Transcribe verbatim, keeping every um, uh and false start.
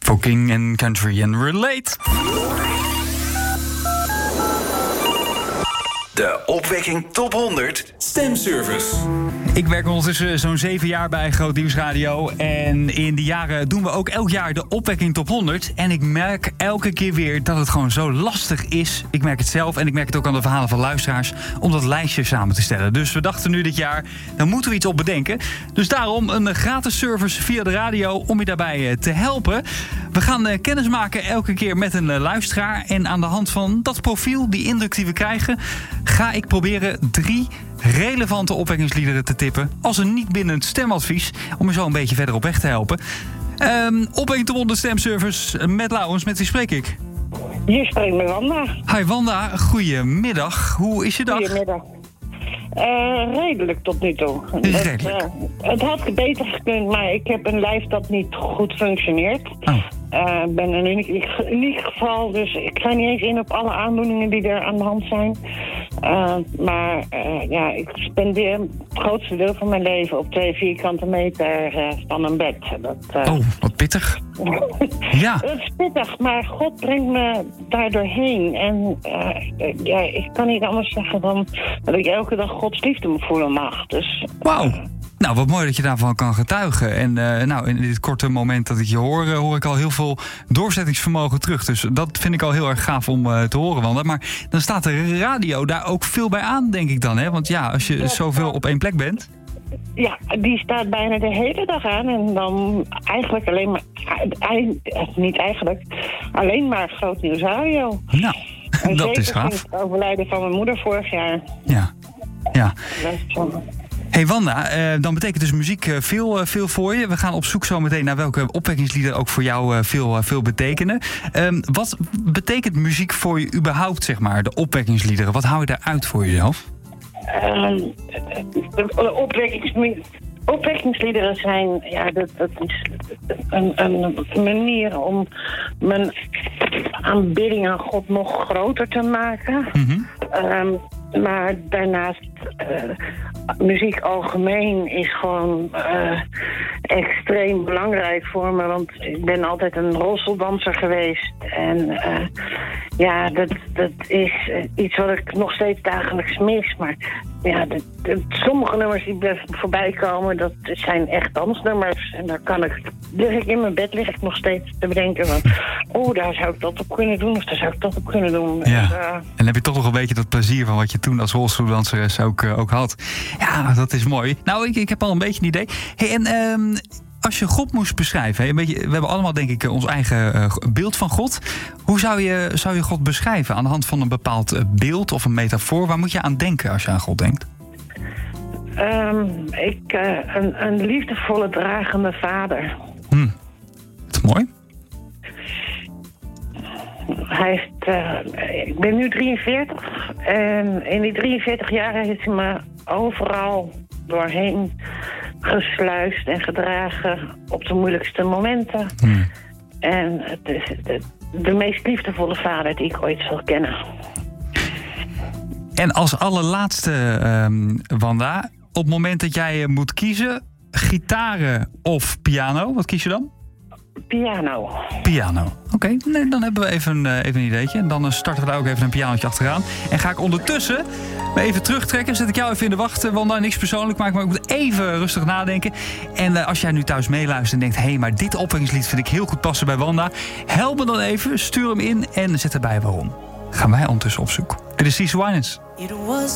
Folking en country and relate. De Opwekking Top honderd Stemservice. Ik werk ondertussen zo'n zeven jaar bij Groot Nieuwsradio. En in die jaren doen we ook elk jaar de Opwekking Top honderd. En ik merk elke keer weer dat het gewoon zo lastig is. Ik merk het zelf en ik merk het ook aan de verhalen van luisteraars, om dat lijstje samen te stellen. Dus we dachten nu dit jaar, daar moeten we iets op bedenken. Dus daarom een gratis service via de radio om je daarbij te helpen. We gaan uh, kennis maken elke keer met een uh, luisteraar. En aan de hand van dat profiel, die indruk die we krijgen, ga ik proberen drie relevante opwekkingsliederen te tippen als een niet bindend stemadvies, om je zo een beetje verder op weg te helpen. Um, Opwekking Top honderd Stemservice met Laurens. Met wie spreek ik? Hier spreekt met Wanda. Hi Wanda, goedemiddag. Hoe is je dag? Goedemiddag. Uh, redelijk tot nu toe. Redelijk. Het, uh, het had beter gekund, maar ik heb een lijf dat niet goed functioneert. Oh. Ik uh, ben een uniek, uniek geval, dus ik ga niet eens in op alle aandoeningen die er aan de hand zijn. Uh, maar uh, ja, ik spendeer het grootste deel van mijn leven op twee vierkante meter uh, van een bed. Dat, uh... Oh, wat pittig. Ja. Het is pittig, maar God brengt me daar doorheen. En uh, ja, ik kan niet anders zeggen dan dat ik elke dag Gods liefde me voelen mag. Dus, Wauw. Nou, wat mooi dat je daarvan kan getuigen. En uh, nou, in dit korte moment dat ik je hoor, uh, hoor ik al heel veel doorzettingsvermogen terug. Dus dat vind ik al heel erg gaaf om uh, te horen, Wanda. Maar dan staat de radio daar ook veel bij aan, denk ik dan, hè? Want ja, als je zoveel op één plek bent. Ja, die staat bijna de hele dag aan. En dan eigenlijk alleen maar, niet eigenlijk, alleen maar Groot Nieuwsradio. Nou, en dat is gaaf. gaaf. Het overlijden van mijn moeder vorig jaar. Ja, ja. Dat Hey Wanda, uh, dan betekent dus muziek uh, veel, uh, veel voor je. We gaan op zoek zo meteen naar welke opwekkingsliederen ook voor jou uh, veel, uh, veel betekenen. Um, wat betekent muziek voor je überhaupt, zeg maar, de opwekkingsliederen? Wat hou je daaruit voor jezelf? Um, de opwekkings, opwekkingsliederen zijn, ja, dat, dat is een, een manier om mijn aanbidding aan God nog groter te maken. Mm-hmm. Um, maar daarnaast, uh, muziek algemeen is gewoon uh, extreem belangrijk voor me. Want ik ben altijd een rosseldanser geweest. En uh, ja, dat, dat is uh, iets wat ik nog steeds dagelijks mis. Maar ja, de, de, sommige nummers die voorbij komen, dat zijn echt dansnummers. En daar kan ik, lig ik in mijn bed, lig ik nog steeds te bedenken van, oh, daar zou ik dat op kunnen doen, of daar zou ik dat op kunnen doen. Ja. En, uh, en dan heb je toch nog een beetje dat plezier van wat je toen als rolstoeldanseres ook, uh, ook had. Ja, dat is mooi. Nou, ik, ik heb al een beetje een idee. Hey, en um, als je God moest beschrijven, hè, een beetje, we hebben allemaal denk ik ons eigen uh, beeld van God. Hoe zou je, zou je God beschrijven? Aan de hand van een bepaald uh, beeld of een metafoor? Waar moet je aan denken als je aan God denkt? Um, ik, uh, een, een liefdevolle, dragende vader. Hm. Dat is mooi. Hij heeft, uh, ik ben nu drieënveertig en in die drieënveertig jaar heeft hij me overal doorheen gesluist en gedragen op de moeilijkste momenten. Hmm. En het is de, de meest liefdevolle vader die ik ooit zal kennen. En als allerlaatste, um, Wanda, op het moment dat jij moet kiezen, gitaren of piano, wat kies je dan? Piano. Piano. Oké, okay. Nee, dan hebben we even, uh, even een ideetje. En dan starten we daar ook even een pianootje achteraan. En ga ik ondertussen me even terugtrekken. Zet ik jou even in de wacht, Wanda. Niks persoonlijk maakt, maar ik moet even rustig nadenken. En uh, als jij nu thuis meeluistert en denkt, hé, hey, maar dit opwekkingslied vind ik heel goed passen bij Wanda. Help me dan even, stuur hem in en zet erbij waarom. Gaan wij ondertussen op zoek. Dit is Cece Winans. It was